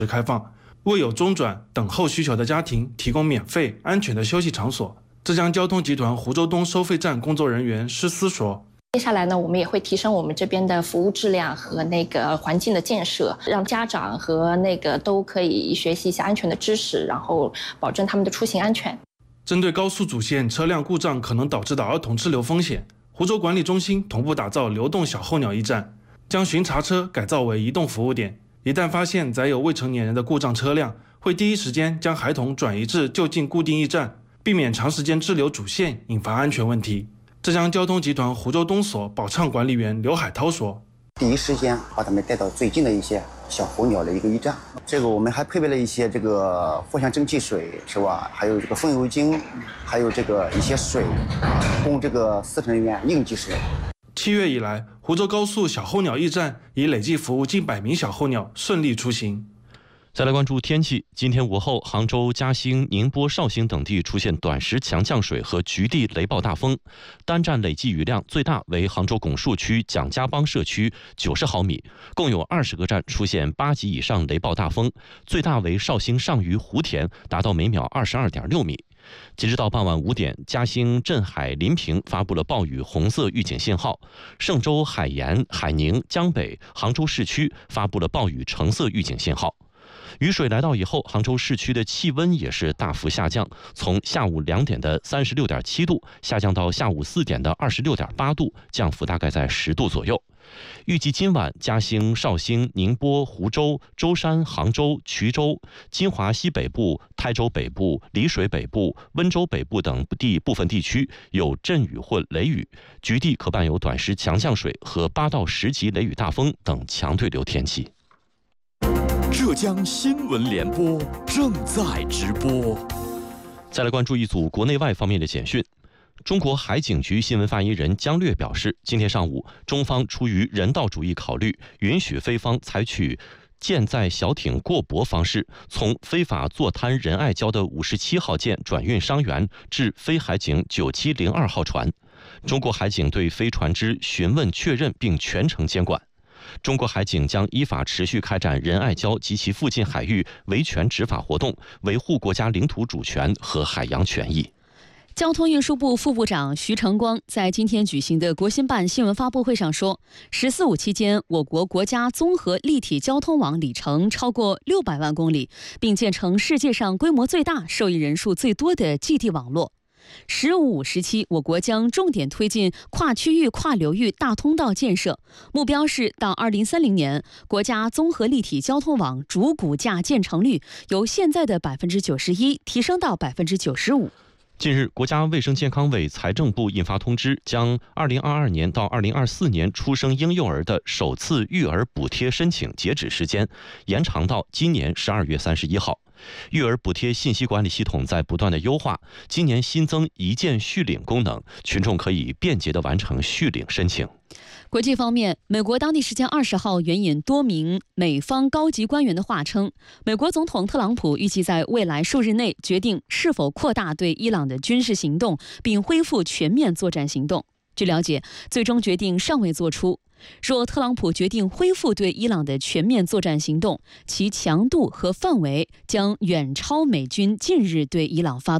开放，为有中转等候需求的家庭提供免费安全的休息场所。浙江交通集团湖州东收费站工作人员施思说， 接下来呢，我们也会提升我们这边的服务质量和环境的建设，让家长和都可以学习一些安全的知识，然后保证他们的出行安全。 针对高速主线车辆故障可能导致的儿童滞留风险，湖州管理中心同步打造流动小候鸟驿站，将巡查车改造为移动服务点。一旦发现载有未成年人的故障车辆，会第一时间将孩童转移至就近固定驿站，避免长时间滞留主线引发安全问题。浙江交通集团湖州东所保畅管理员刘海涛说， 第一时间把他们带到最近的一些小候鸟的一个驿站。这个我们还配备了一些藿香正气水，是吧？还有风油精，还有一些水，供司乘人员应急使用。 7月以来，湖州高速小候鸟驿站已累计服务近100名小候鸟顺利出行。 再来关注天气，今天午后，杭州、嘉兴、宁波、绍兴等地出现短时强降水和局地雷暴大风，单站累计雨量最大为杭州拱墅区蒋家浜社区90毫米，共有20个站出现8级以上雷暴大风，最大为绍兴上虞湖田，达到每秒22.6米。截止到傍晚5点，嘉兴、镇海、临平发布了暴雨红色预警信号，嵊州、海盐、海宁、江北、杭州市区发布了暴雨橙色预警信号。雨水来到以后，杭州市区的气温也是大幅下降，从下午2点的36.7度下降到下午4点的26.8度，降幅大概在10度左右。预计今晚，嘉兴、绍兴、宁波、湖州、舟山、杭州、衢州、金华西北部、台州北部、丽水北部、温州北部等地部分地区有阵雨或雷雨，局地可伴有短时强降水和8到10级雷雨大风等强对流天气。 浙江新闻联播正在直播。 再来关注一组国内外方面的简讯。中国海警局新闻发言人姜略表示，今天上午，中方出于人道主义考虑，允许菲方采取舰载小艇过泊方式，从非法坐滩仁爱礁的57号舰转运伤员至非海警9702号船。中国海警对非船只询问确认并全程监管。中国海警将依法持续开展仁爱礁及其附近海域维权执法活动，维护国家领土主权和海洋权益。 交通运输部副部长徐成光在今天举行的国新办新闻发布会上说，“14五”期间，我国国家综合立体交通网里程超过600万公里，并建成世界上规模最大、受益人数最多的基地网络。“15·5”时期，我国将重点推进跨区域、跨流域大通道建设，目标是到2030年，国家综合立体交通网主骨架建成率由现在的91%提升到95%。 近日，国家卫生健康委、财政部印发通知，将2022年到2024年出生婴幼儿的首次育儿补贴申请截止时间延长到今年12月31号。育儿补贴信息管理系统在不断的优化，今年新增一键续领功能，群众可以便捷地完成续领申请。 国际方面，美国当地时间20号援引多名美方高级官员的话称，美国总统特朗普预计在未来数日内决定是否扩大对伊朗的军事行动，并恢复全面作战行动。据了解，最终决定尚未做出。若特朗普决定恢复对伊朗的全面作战行动，其强度和范围将远超美军近日对伊朗发